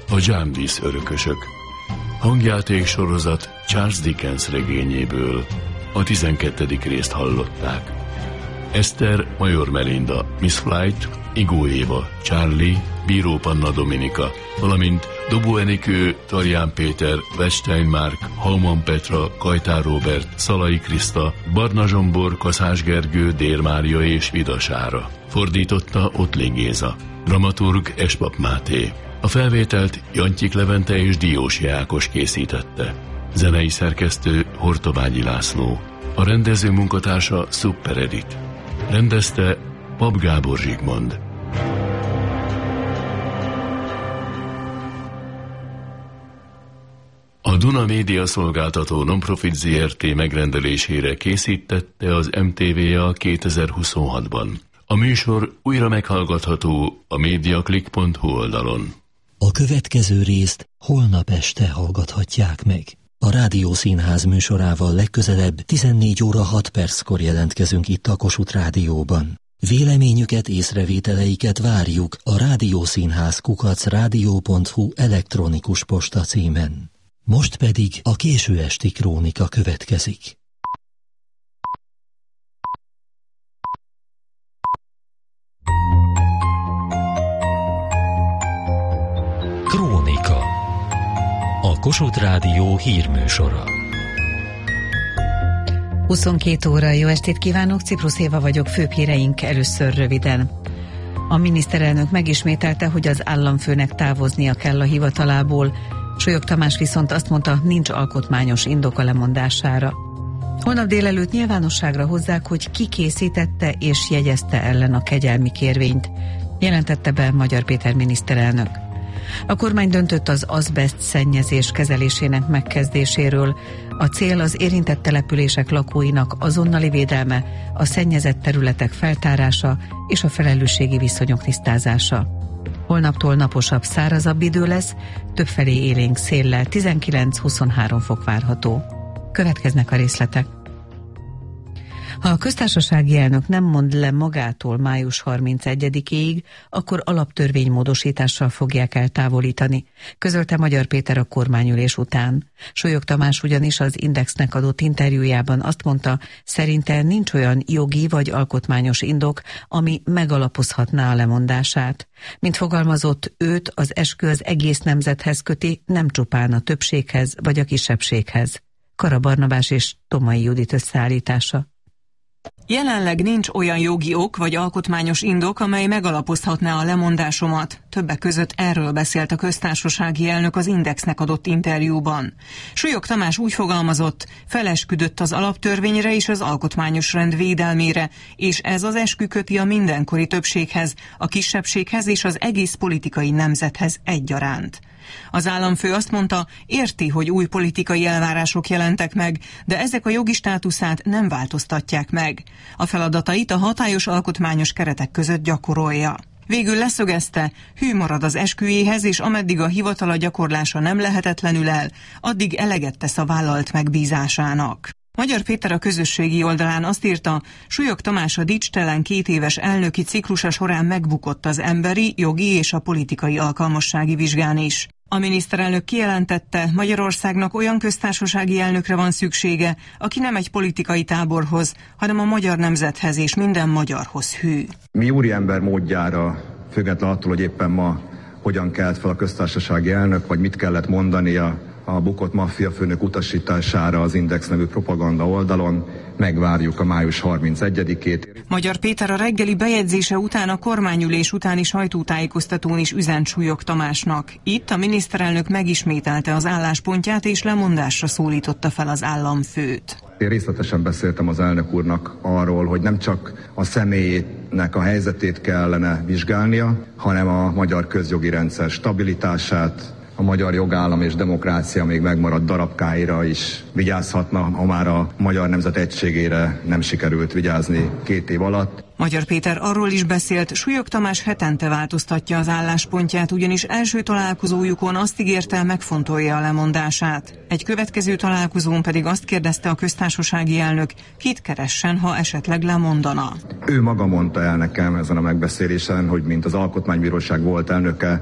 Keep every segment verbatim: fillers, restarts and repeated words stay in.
A Jarndyce örökösök. Hangjáték sorozat Charles Dickens regényéből. A tizenkettedik részt hallották. Eszter, Major Melinda, Miss Flight, Igó Éva, Charlie, Bíró Panna Dominika, valamint Dobó Enikő, Tarján Péter, Wettstein Márk, Hauman Petra, Kajtár Róbert, Szalai Kriszta, Barna Zsombor, Kaszás Gergő, Dér Mária és Vidasára. Fordította Ottling Géza. Dramaturg Espap Máté. A felvételt Jantyik Levente és Diósi Ákos készítette. Zenei szerkesztő Hortobágyi László. A rendező munkatársa Super Edit. Rendezte Pap Gábor Zsigmond. A Duna Média Szolgáltató Nonprofit zé er té megrendelésére készítette az em té vé á kétezer-huszonhatban. A műsor újra meghallgatható a mediaclick pont hu oldalon. A következő részt holnap este hallgathatják meg. A Rádiószínház műsorával legközelebb tizennégy óra hat perckor jelentkezünk itt a Kossuth Rádióban. Véleményüket, észrevételeiket várjuk a rádiószínház kukac rádió pont hu elektronikus posta címen. Most pedig a késő esti krónika következik. Krónika. A Kossuth Rádió hírműsora. huszonkét óra, jó estét kívánok, Ciprus Éva vagyok, főbb híreink először röviden. A miniszterelnök megismételte, hogy az államfőnek távoznia kell a hivatalából. Solyog Tamás viszont azt mondta, nincs alkotmányos indok a lemondására. Holnap délelőtt nyilvánosságra hozzák, hogy ki készítette és jegyezte ellen a kegyelmi kérvényt, jelentette be Magyar Péter miniszterelnök. A kormány döntött az azbeszt szennyezés kezelésének megkezdéséről. A cél az érintett települések lakóinak azonnali védelme, a szennyezett területek feltárása és a felelősségi viszonyok tisztázása. Holnaptól naposabb, szárazabb idő lesz, többfelé élénk széllel, tizenkilenc-huszonhárom fok várható. Következnek a részletek. Ha a köztársasági elnök nem mond le magától május harmincegyedikéig, akkor alaptörvénymódosítással fogják eltávolítani, közölte Magyar Péter a kormányülés után. Solyog Tamás ugyanis az Indexnek adott interjújában azt mondta, szerinte nincs olyan jogi vagy alkotmányos indok, ami megalapozhatná a lemondását. Mint fogalmazott, őt az eskü az egész nemzethez köti, nem csupán a többséghez vagy a kisebbséghez. Kara Barnabás és Tomai Judit összeállítása. Jelenleg nincs olyan jogi ok vagy alkotmányos indok, amely megalapozhatná a lemondásomat. Többek között erről beszélt a köztársasági elnök az Indexnek adott interjúban. Solyog Tamás úgy fogalmazott, felesküdött az alaptörvényre és az alkotmányos rend védelmére, és ez az eskü köti a mindenkori többséghez, a kisebbséghez és az egész politikai nemzethez egyaránt. Az államfő azt mondta, érti, hogy új politikai elvárások jelentek meg, de ezek a jogi státuszát nem változtatják meg. A feladatait a hatályos alkotmányos keretek között gyakorolja. Végül leszögezte, hű marad az esküjéhez, és ameddig a hivatala gyakorlása nem lehetetlenül el, addig eleget tesz a vállalt megbízásának. Magyar Péter a közösségi oldalán azt írta, Solyog Tamás a dicstelen két éves elnöki ciklusa során megbukott az emberi, jogi és a politikai alkalmassági vizsgán is. A miniszterelnök kijelentette, Magyarországnak olyan köztársasági elnökre van szüksége, aki nem egy politikai táborhoz, hanem a magyar nemzethez és minden magyarhoz hű. Mi úriember módjára, független attól, hogy éppen ma hogyan kelt fel a köztársasági elnök, vagy mit kellett mondania a bukott maffia főnök utasítására az Index nevű propaganda oldalon, megvárjuk a május harmincegyedikét. Magyar Péter a reggeli bejegyzése után a kormányülés utáni sajtótájékoztatón is üzent Solyog Tamásnak. Itt a miniszterelnök megismételte az álláspontját és lemondásra szólította fel az államfőt. Én részletesen beszéltem az elnök úrnak arról, hogy nem csak a személyének a helyzetét kellene vizsgálnia, hanem a magyar közjogi rendszer stabilitását, a magyar jogállam és demokrácia még megmaradt darabkáira is vigyázhatna, ha már a magyar nemzet egységére nem sikerült vigyázni két év alatt. Magyar Péter arról is beszélt, Solyog Tamás hetente változtatja az álláspontját, ugyanis első találkozójukon azt ígérte, megfontolja a lemondását. Egy következő találkozón pedig azt kérdezte a köztársasági elnök, kit keressen, ha esetleg lemondana. Ő maga mondta el nekem ezen a megbeszélésen, hogy mint az Alkotmánybíróság volt elnöke,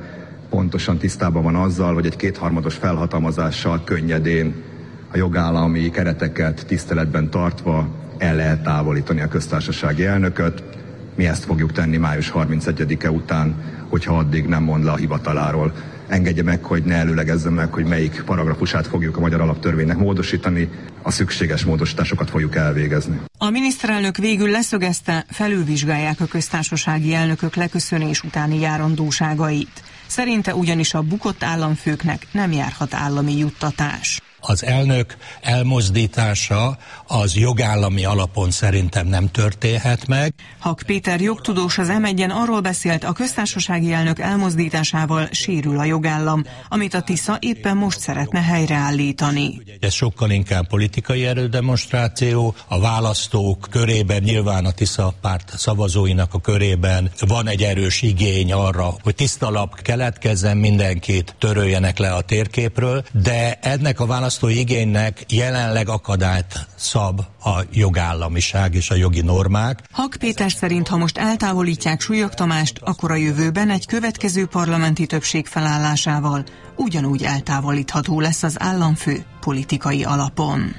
pontosan tisztában van azzal, hogy egy kétharmados felhatalmazással könnyedén a jogállami kereteket tiszteletben tartva el lehet távolítani a köztársasági elnököt. Mi ezt fogjuk tenni május harmincegyedike után, hogyha addig nem mond le a hivataláról. Engedje meg, hogy ne előlegezzem meg, hogy melyik paragrafusát fogjuk a magyar alaptörvénynek módosítani, a szükséges módosításokat fogjuk elvégezni. A miniszterelnök végül leszögezte, felülvizsgálják a köztársasági elnökök leköszönés utáni járandóságait. Szerinte ugyanis a bukott államfőknek nem járhat állami juttatás. Az elnök elmozdítása az jogállami alapon szerintem nem történhet meg. Hak Péter jogtudós az em egyen arról beszélt, a köztársasági elnök elmozdításával sérül a jogállam, amit a Tisza éppen most szeretne helyreállítani. Ez sokkal inkább politikai erődemonstráció. A választók körében, nyilván a Tisza párt szavazóinak a körében van egy erős igény arra, hogy tiszta lap keletkezzen, mindenkit töröljenek le a térképről, de ennek a választói igénynek jelenleg akadályt szab a jogállamiság és a jogi normák. Hak Péter szerint, ha most eltávolítják Súlyog Tamást, akkor a jövőben egy következő parlamenti többség felállásával ugyanúgy eltávolítható lesz az államfő politikai alapon.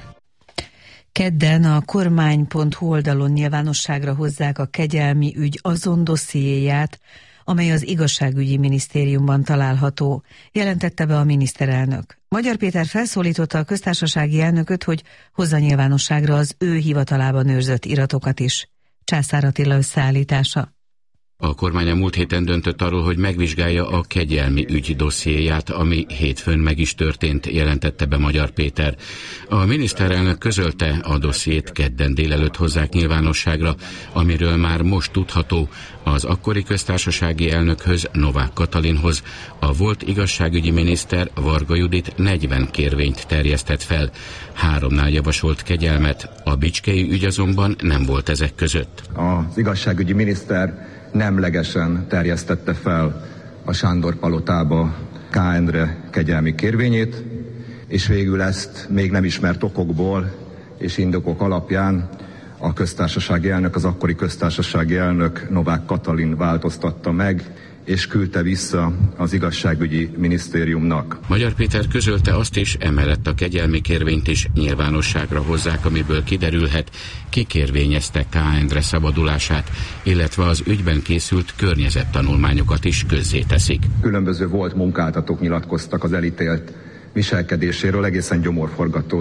Kedden a kormány pont hu oldalon nyilvánosságra hozzák a kegyelmi ügy azon dossziéját, amely az igazságügyi minisztériumban található, jelentette be a miniszterelnök. Magyar Péter felszólította a köztársasági elnököt, hogy hozza nyilvánosságra az ő hivatalában őrzött iratokat is. Császár Attila összeállítása. A kormány a múlt héten döntött arról, hogy megvizsgálja a kegyelmi ügy dossziéját, ami hétfőn meg is történt, jelentette be Magyar Péter. A miniszterelnök közölte, a dossziét kedden délelőtt hozzák nyilvánosságra, amiről már most tudható, az akkori köztársasági elnökhöz, Novák Katalinhoz a volt igazságügyi miniszter, Varga Judit negyven kérvényt terjesztett fel. Háromnál javasolt kegyelmet, a bicskei ügy azonban nem volt ezek között. Az igazságügyi miniszter nemlegesen terjesztette fel a Sándor palotába K. Endre kegyelmi kérvényét, és végül ezt még nem ismert okokból és indokok alapján a köztársasági elnök, az akkori köztársasági elnök Novák Katalin változtatta meg, és küldte vissza az igazságügyi minisztériumnak. Magyar Péter közölte azt is, emellett a kegyelmi kérvényt is nyilvánosságra hozzák, amiből kiderülhet, ki kérvényezte K. Endre szabadulását, illetve az ügyben készült környezettanulmányokat is közzéteszik. Különböző volt munkáltatók nyilatkoztak az elítélt viselkedéséről, egészen gyomorforgató